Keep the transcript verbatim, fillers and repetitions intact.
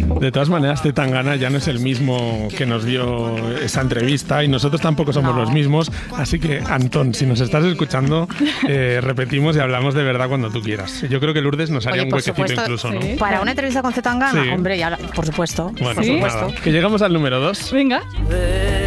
De todas maneras, Zetangana ya no es el mismo que nos dio esa entrevista y nosotros tampoco somos no. los mismos. Así que, Antón, si nos estás escuchando, eh, repetimos y hablamos de verdad cuando tú quieras. Yo creo que Lourdes nos haría Oye, un huequecito supuesto, incluso, ¿no? Sí. Para una entrevista con Zetangana, sí. hombre, ya, por supuesto. Bueno, por sí. supuesto. Nada. Que llegamos al número dos. Venga.